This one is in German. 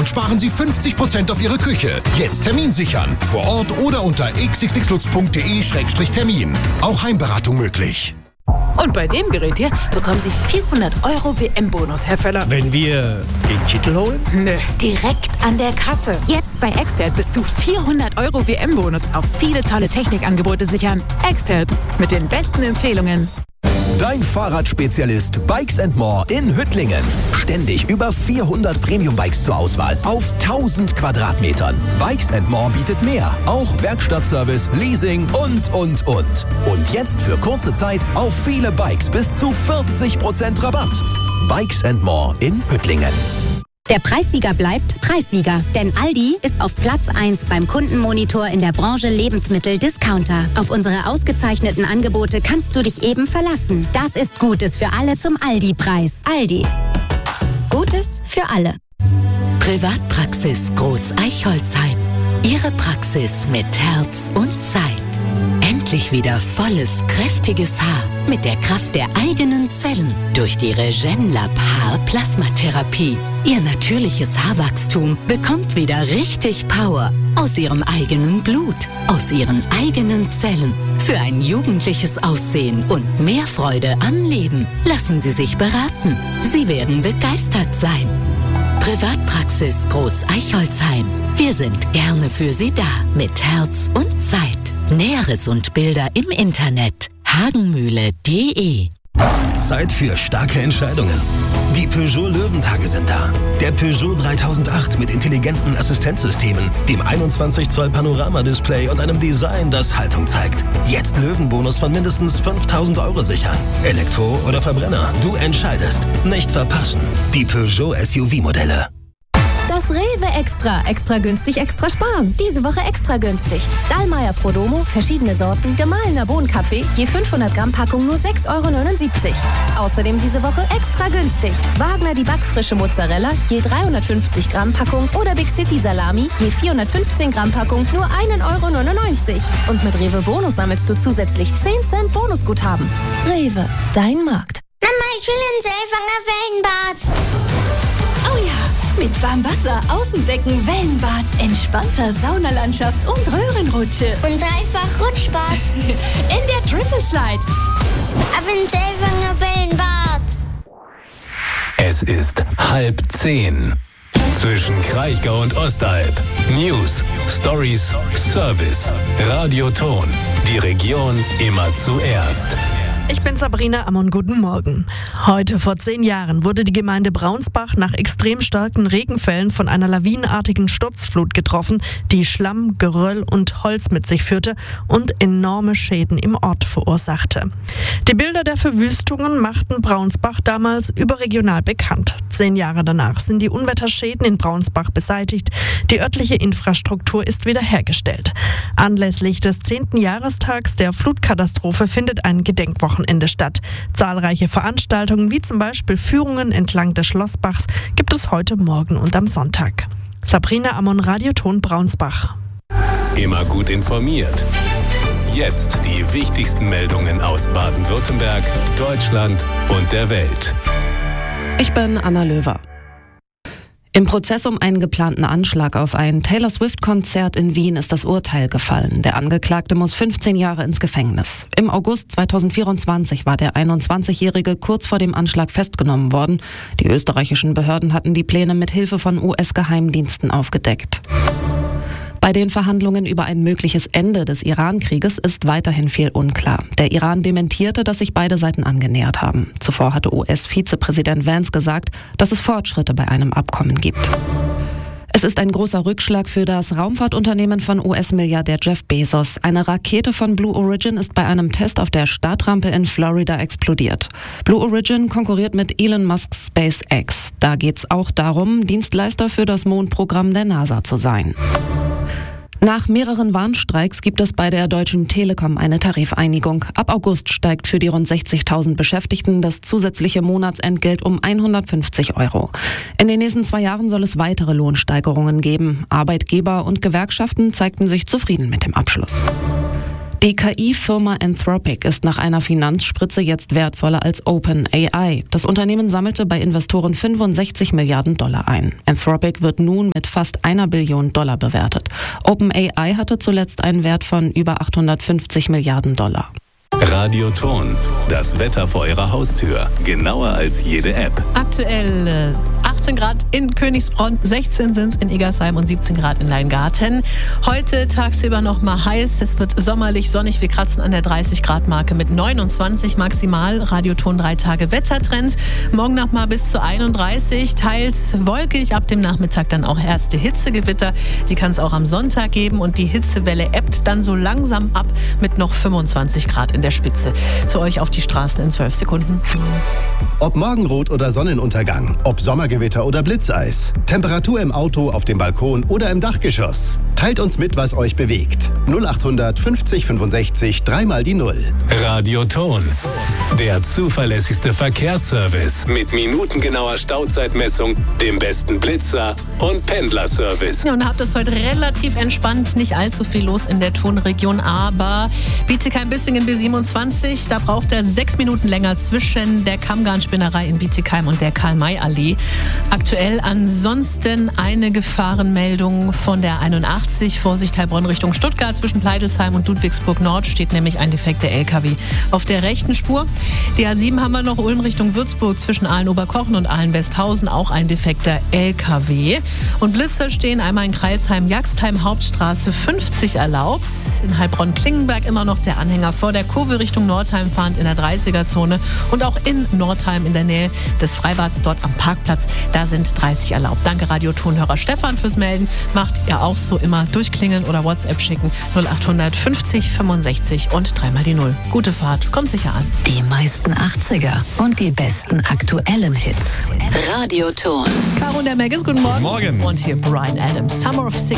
und sparen Sie 50% auf Ihre Küche. Jetzt Termin sichern. Vor Ort oder unter xxxlutz.de/termin. Auch Heimberatung möglich. Und bei dem Gerät hier bekommen Sie 400 € WM-Bonus, Herr Völler. Wenn wir den Titel holen? Nö, direkt an der Kasse. Jetzt bei Expert bis zu 400 € WM-Bonus auf viele tolle Technikangebote sichern. Expert mit den besten Empfehlungen. Dein Fahrradspezialist Bikes & More in Hüttlingen. Ständig über 400 Premium-Bikes zur Auswahl auf 1000 Quadratmetern. Bikes & More bietet mehr. Auch Werkstattservice, Leasing und. Und jetzt für kurze Zeit auf viele Bikes bis zu 40% Rabatt. Bikes & More in Hüttlingen. Der Preissieger bleibt Preissieger, denn Aldi ist auf Platz 1 beim Kundenmonitor in der Branche Lebensmittel-Discounter. Auf unsere ausgezeichneten Angebote kannst du dich eben verlassen. Das ist Gutes für alle zum Aldi-Preis. Aldi. Gutes für alle. Privatpraxis Groß Eichholzheim. Ihre Praxis mit Herz und Zeit. Endlich wieder volles, kräftiges Haar mit der Kraft der eigenen Zellen durch die Regenlab Haar-Plasmatherapie. Ihr natürliches Haarwachstum bekommt wieder richtig Power aus ihrem eigenen Blut, aus ihren eigenen Zellen. Für ein jugendliches Aussehen und mehr Freude am Leben. Lassen Sie sich beraten. Sie werden begeistert sein. Privatpraxis Groß Eichholzheim. Wir sind gerne für Sie da mit Herz und Zeit. Näheres und Bilder im Internet hagenmühle.de. Zeit für starke Entscheidungen. Die Peugeot Löwentage sind da. Der Peugeot 3008 mit intelligenten Assistenzsystemen, dem 21 Zoll Panoramadisplay und einem Design, das Haltung zeigt. Jetzt Löwenbonus von mindestens 5.000 € sichern. Elektro oder Verbrenner, du entscheidest. Nicht verpassen. Die Peugeot SUV-Modelle. Das Rewe Extra. Extra günstig, extra sparen. Diese Woche extra günstig. Dallmayr Prodomo, verschiedene Sorten, gemahlener Bohnenkaffee, je 500 Gramm Packung nur 6,79 €. Außerdem diese Woche extra günstig. Wagner die backfrische Mozzarella, je 350 Gramm Packung oder Big City Salami, je 415 Gramm Packung nur 1,99 €. Und mit Rewe Bonus sammelst du zusätzlich 10 Cent Bonusguthaben. Rewe, dein Markt. Mama, ich will ins Selfanger Wellenbad. Oh ja, mit Warmwasser, Außenbecken, Wellenbad, entspannter Saunalandschaft und Röhrenrutsche. Und dreifach Rutschspaß. In der Triple Slide. Ab ins Selfanger Wellenbad. Es ist 9:30. Zwischen Kraichgau und Ostalb. News, Stories, Service, Radioton. Die Region immer zuerst. Ich bin Sabrina Ammon, guten Morgen. Heute vor 10 Jahren wurde die Gemeinde Braunsbach nach extrem starken Regenfällen von einer lawinenartigen Sturzflut getroffen, die Schlamm, Geröll und Holz mit sich führte und enorme Schäden im Ort verursachte. Die Bilder der Verwüstungen machten Braunsbach damals überregional bekannt. 10 Jahre danach sind die Unwetterschäden in Braunsbach beseitigt. Die örtliche Infrastruktur ist wiederhergestellt. Anlässlich des 10. Jahrestags der Flutkatastrophe findet ein Gedenkwochenende statt. Zahlreiche Veranstaltungen, wie zum Beispiel Führungen entlang des Schlossbachs, gibt es heute Morgen und am Sonntag. Sabrina Ammon, Radioton Braunsbach. Immer gut informiert. Jetzt die wichtigsten Meldungen aus Baden-Württemberg, Deutschland und der Welt. Ich bin Anna Löwer. Im Prozess um einen geplanten Anschlag auf ein Taylor-Swift-Konzert in Wien ist das Urteil gefallen. Der Angeklagte muss 15 Jahre ins Gefängnis. Im August 2024 war der 21-Jährige kurz vor dem Anschlag festgenommen worden. Die österreichischen Behörden hatten die Pläne mit Hilfe von US-Geheimdiensten aufgedeckt. Bei den Verhandlungen über ein mögliches Ende des Iran-Krieges ist weiterhin viel unklar. Der Iran dementierte, dass sich beide Seiten angenähert haben. Zuvor hatte US-Vizepräsident Vance gesagt, dass es Fortschritte bei einem Abkommen gibt. Es ist ein großer Rückschlag für das Raumfahrtunternehmen von US-Milliardär Jeff Bezos. Eine Rakete von Blue Origin ist bei einem Test auf der Startrampe in Florida explodiert. Blue Origin konkurriert mit Elon Musks SpaceX. Da geht's auch darum, Dienstleister für das Mondprogramm der NASA zu sein. Nach mehreren Warnstreiks gibt es bei der Deutschen Telekom eine Tarifeinigung. Ab August steigt für die rund 60.000 Beschäftigten das zusätzliche Monatsentgelt um 150 €. In den nächsten 2 Jahren soll es weitere Lohnsteigerungen geben. Arbeitgeber und Gewerkschaften zeigten sich zufrieden mit dem Abschluss. Die KI-Firma Anthropic ist nach einer Finanzspritze jetzt wertvoller als OpenAI. Das Unternehmen sammelte bei Investoren 65 Milliarden Dollar ein. Anthropic wird nun mit fast $1 Billion bewertet. OpenAI hatte zuletzt einen Wert von über 850 Milliarden Dollar. Radioton, das Wetter vor Ihrer Haustür. Genauer als jede App. Aktuell 18 Grad in Königsbronn, 16 sind es in Egersheim und 17 Grad in Leingarten. Heute tagsüber noch mal heiß. Es wird sommerlich, sonnig. Wir kratzen an der 30-Grad-Marke mit 29 maximal. Radioton 3 Tage Wettertrend. Morgen noch mal bis zu 31. Teils wolkig. Ab dem Nachmittag dann auch erste Hitzegewitter. Die kann es auch am Sonntag geben. Und die Hitzewelle ebbt dann so langsam ab mit noch 25 Grad in der Spitze. Zu euch auf die Straßen in 12 Sekunden. Ob Morgenrot oder Sonnenuntergang, ob Sommergewitter oder Blitzeis, Temperatur im Auto, auf dem Balkon oder im Dachgeschoss. Teilt uns mit, was euch bewegt. 0800 50 65 3 mal die 0. Radioton, der zuverlässigste Verkehrsservice mit minutengenauer Stauzeitmessung, dem besten Blitzer und Pendlerservice. Ja, und habt es heute relativ entspannt, nicht allzu viel los in der Tonregion, aber Bietigheim-Bissingen B27, da braucht er 6 Minuten länger zwischen der Kammgarnspinnerei in Bietigheim und der Karl-May-Allee. Aktuell ansonsten eine Gefahrenmeldung von der 81, Vorsicht Heilbronn Richtung Stuttgart, zwischen Pleidelsheim und Ludwigsburg Nord steht nämlich ein defekter LKW auf der rechten Spur. Die A7 haben wir noch, Ulm Richtung Würzburg, zwischen Aalen-Oberkochen und Aalen-Westhausen auch ein defekter LKW. Und Blitzer stehen einmal in Kreilsheim-Jagstheim, Hauptstraße 50 erlaubt. In Heilbronn-Klingenberg immer noch der Anhänger vor der Kurve Richtung Nordheim fahrend in der 30er-Zone und auch in Nordheim in der Nähe des Freibads dort am Parkplatz. Da sind 30 erlaubt. Danke Radiotonhörer Stefan fürs Melden. Macht ihr auch so, immer durchklingeln oder WhatsApp schicken. 0800 50 65 und 3 mal die 0. Gute Fahrt, kommt sicher an. Die meisten 80er und die besten aktuellen Hits. Radioton. Caro und der Megis, guten Morgen. Morgen. Und hier Bryan Adams, Summer of